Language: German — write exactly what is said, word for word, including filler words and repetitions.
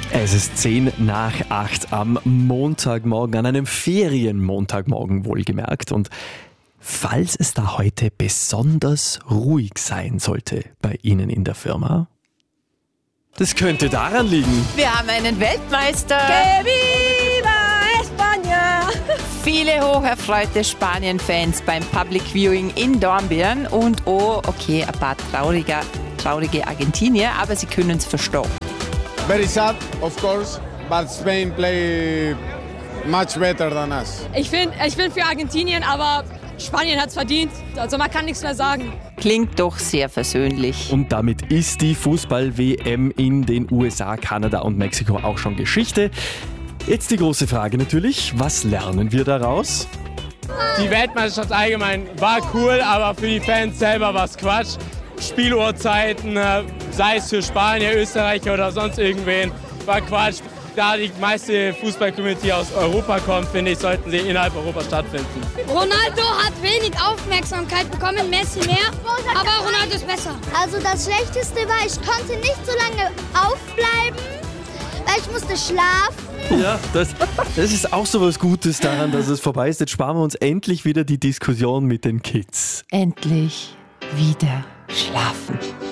Es ist zehn nach acht am Montagmorgen, an einem Ferienmontagmorgen wohlgemerkt. Und falls es da heute besonders ruhig sein sollte bei Ihnen in der Firma, das könnte daran liegen. Wir haben einen Weltmeister. ¡Que viva España! Viele hocherfreute Spanien-Fans beim Public Viewing in Dornbirn und oh, okay, ein paar trauriger, traurige Argentinier, aber sie können es verstehen. Very sad, of course, but Spain play much better than us. Ich bin, ich bin für Argentinien, aber Spanien hat es verdient. Also man kann nichts mehr sagen. Klingt doch sehr versöhnlich. Und damit ist die Fußball-W M in den U S A, Kanada und Mexiko auch schon Geschichte. Jetzt die große Frage natürlich, was lernen wir daraus? Die Weltmeisterschaft allgemein war cool, aber für die Fans selber war es Quatsch. Spieluhrzeiten, sei es für Spanier, Österreicher oder sonst irgendwen, war Quatsch. Da die meiste Fußball-Community aus Europa kommt, finde ich, sollten sie innerhalb Europas stattfinden. Ronaldo hat wenig Aufmerksamkeit bekommen, Messi mehr, aber Ronaldo ist besser. Also das Schlechteste war, ich konnte nicht so lange aufbleiben, weil ich musste schlafen. Ja, das, das ist auch so was Gutes daran, dass es vorbei ist. Jetzt sparen wir uns endlich wieder die Diskussion mit den Kids. Endlich wieder schlafen.